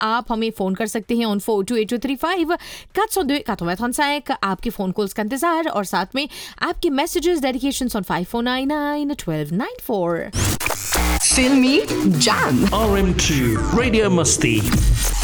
आप हमें फ़ोन कर सकते हैं ऑन 428235 402 आपके फ़ोन कॉल्स का इंतज़ार और साथ में आपके messages dedications on 5499 1294. Filmy Jam. RM2 Radio Musti.